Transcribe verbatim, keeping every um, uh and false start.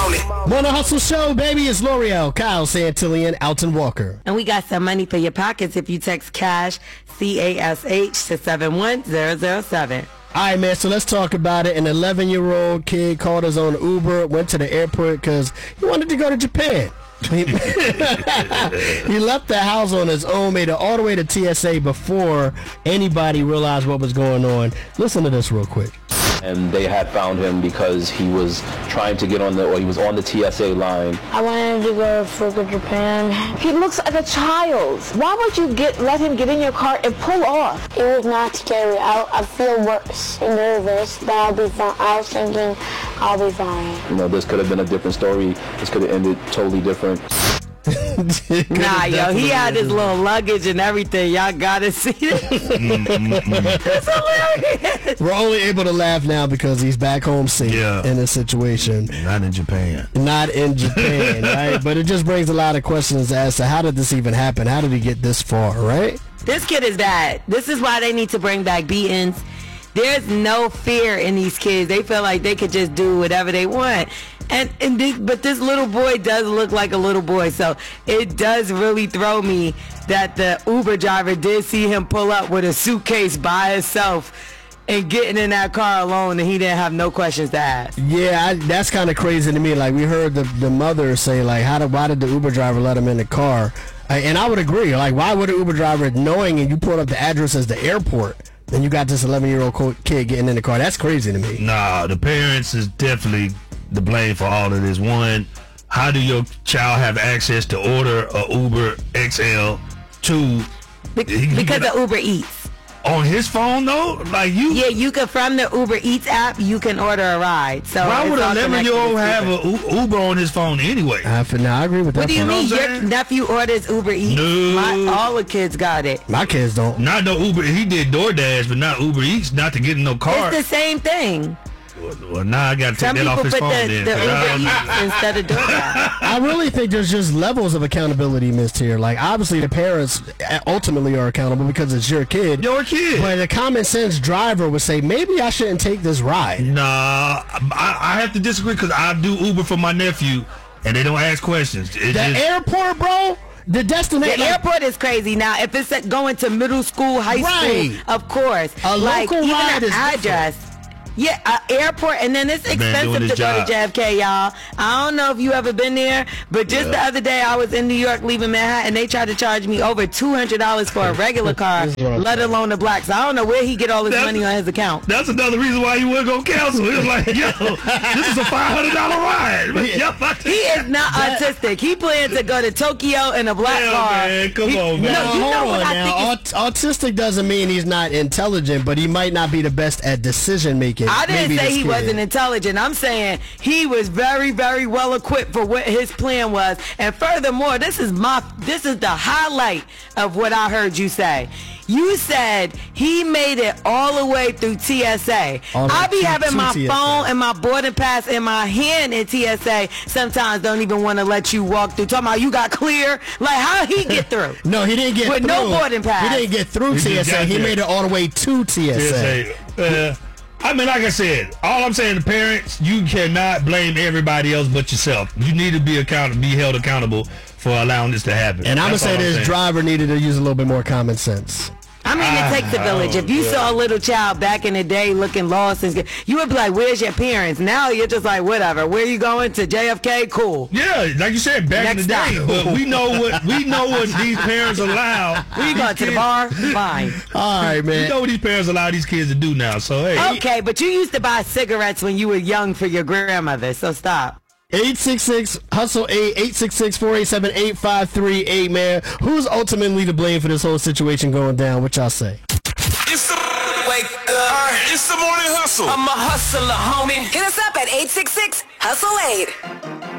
on it. Morning Hustle Show, baby. It's L'Oreal, Kyle Santillian, Alton Walker. And we got some money for your pockets if you text CASH, C A S H, to seven one zero zero seven. All right, man, so let's talk about it. An eleven-year-old kid called his own Uber, went to the airport because he wanted to go to Japan. He, he left the house on his own, made it all the way to T S A before anybody realized what was going on. Listen to this real quick. And they had found him because he was trying to get on the, or he was on the T S A line. I wanted to go to Fukuoka, Japan. He looks like a child. Why would you get let him get in your car and pull off? It was not scary. I, I feel worse and nervous, but I'll be fine. I was thinking I'll be fine. You know, this could have been a different story. This could have ended totally different. Nah, yo, he had his little luggage and everything. Y'all gotta see this. It's hilarious. We're only able to laugh now because he's back home safe Yeah. in this situation. Not in Japan. Not in Japan, right? But it just brings a lot of questions as to how did this even happen? How did he get this far, right? This kid is bad. This is why they need to bring back beatings. There's no fear in these kids. They feel like they could just do whatever they want. And, and this, but this little boy does look like a little boy, so it does really throw me that the Uber driver did see him pull up with a suitcase by himself and getting in that car alone, and he didn't have no questions to ask. Yeah, I, that's kind of crazy to me. Like, we heard the, the mother say, like, how did, why did the Uber driver let him in the car? Uh, and I would agree. Like, why would an Uber driver, knowing and you pulled up the address as the airport, and you got this eleven-year-old kid getting in the car? That's crazy to me. Nah, the parents is definitely the blame for all of this. One, how do your child have access to order a Uber X L? Two, Be- he- because of Uber Eats. on his phone though, like you. Yeah, you can, from the Uber Eats app, you can order a ride. So Why it's would all an eleven-year-old connected have with Uber. a U- Uber on his phone anyway? I, for, now, I agree with that. What do you part. mean? know what I'm Your saying? nephew orders Uber Eats. No. My, all the kids got it. My kids don't. Not no Uber. He did DoorDash, but not Uber Eats. Not to get in no car. It's the same thing. Well, now I got to take Some that people off his put phone the, then. the 'cause I Uber don't- Eats instead of DoorDash. I really think there's just levels of accountability missed here. Like, obviously, the parents ultimately are accountable because it's your kid. Your kid. But a common sense driver would say, maybe I shouldn't take this ride. Nah, I, I have to disagree because I do Uber for my nephew, and they don't ask questions. It The just- airport, bro. The The destination. airport is crazy. Now, if it's at going to middle school, high Right. school, of course. A like, local even ride an is address. Yeah, uh, airport, and then it's man doing expensive his to go job. to J F K, y'all. I don't know if you ever been there, but just Yeah. the other day I was in New York leaving Manhattan, and they tried to charge me over two hundred dollars for a regular car, let alone the black. So I don't know where he get all this That's- money on his account. That's another reason why he wasn't going to cancel. He was like, yo, this is a five hundred dollars ride. But, yo, He is not autistic. He plans to go to Tokyo in a black Yeah, car. man, come He- on, man. No, you know hold what on I now. think is- Aut- autistic doesn't mean he's not intelligent, but he might not be the best at decision making. I didn't Maybe say this he kid. wasn't intelligent. I'm saying he was very, very well equipped for what his plan was. And furthermore, this is my this is the highlight of what I heard you say. You said he made it all the way through T S A. All the I be way to- having to my T S A. phone and my boarding pass in my hand in T S A. Sometimes don't even want to let you walk through. Talking about you got clear. Like, how he get through? No, he didn't get With through. no boarding pass. He didn't get through He T just S A. got He there. made it all the way to T S A. T S A. Uh, I mean, like I said, all I'm saying to parents, you cannot blame everybody else but yourself. You need to be account- be held accountable for allowing this to happen. And I'm going That's to say all I'm this saying. driver needed to use a little bit more common sense. I mean, it takes a village. If you saw a little child back in the day looking lost, and you would be like, where's your parents? Now you're just like, whatever. Where you going? To J F K? Cool. Yeah, like you said, back Next in the day. stop. But we know what we know what these parents allow. Where you going? To the bar? Fine. All right, We man. know what these parents allow these kids to do now. So hey, Okay, but you used to buy cigarettes when you were young for your grandmother, so stop. eight six six hustle eight eight six six four eight seven eight five three eight, man. Who's ultimately to blame for this whole situation going down? What y'all say? It's the wake up. It's the morning hustle. I'm a hustler, homie. Hit us up at eight six six hustle eight.